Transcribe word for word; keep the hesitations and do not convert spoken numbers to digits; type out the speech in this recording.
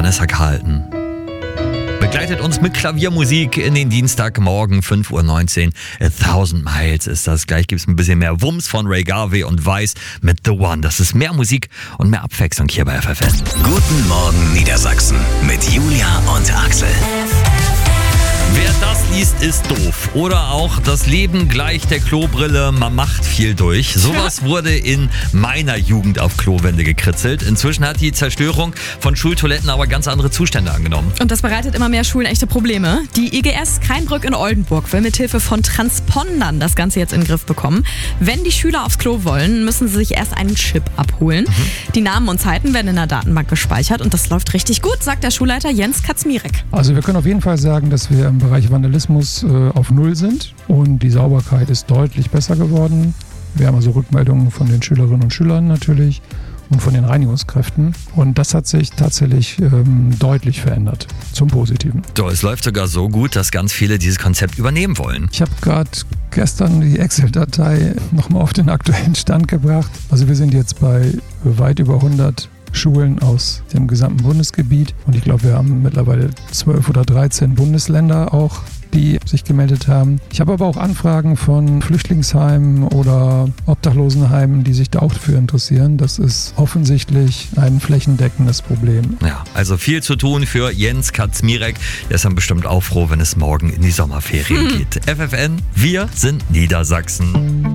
Vanessa Carlton begleitet uns mit Klaviermusik in den Dienstagmorgen, fünf Uhr neunzehn. A Thousand Miles ist das. Gleich gibt es ein bisschen mehr Wumms von Ray Garvey und Weiss mit The One. Das ist mehr Musik und mehr Abwechslung hier bei F F N. Guten Morgen Niedersachsen mit Julia und Axel. Wer das liest, ist doof. Oder auch das Leben gleich der Klobrille, man macht viel durch. Sowas wurde in meiner Jugend auf Klowände gekritzelt. Inzwischen hat die Zerstörung von Schultoiletten aber ganz andere Zustände angenommen. Und das bereitet immer mehr Schulen echte Probleme. Die I G S Kreinbrück in Oldenburg will mithilfe von Transpondern das Ganze jetzt in den Griff bekommen. Wenn die Schüler aufs Klo wollen, müssen sie sich erst einen Chip abholen. Mhm. Die Namen und Zeiten werden in der Datenbank gespeichert und das läuft richtig gut, sagt der Schulleiter Jens Kaczmirek. Also wir können auf jeden Fall sagen, dass wir im Bereich Vandalismus äh, auf Null sind und die Sauberkeit ist deutlich besser geworden. Wir haben also Rückmeldungen von den Schülerinnen und Schülern natürlich und von den Reinigungskräften und das hat sich tatsächlich ähm, deutlich verändert zum Positiven. So, es läuft sogar so gut, dass ganz viele dieses Konzept übernehmen wollen. Ich habe gerade gestern die Excel-Datei nochmal auf den aktuellen Stand gebracht. Also wir sind jetzt bei weit über hundert Schulen aus dem gesamten Bundesgebiet. Und ich glaube, wir haben mittlerweile zwölf oder dreizehn Bundesländer auch, die sich gemeldet haben. Ich habe aber auch Anfragen von Flüchtlingsheimen oder Obdachlosenheimen, die sich da auch dafür interessieren. Das ist offensichtlich ein flächendeckendes Problem. Ja, also viel zu tun für Jens Kaczmirek. Der ist dann bestimmt auch froh, wenn es morgen in die Sommerferien hm. geht. F F N, wir sind Niedersachsen.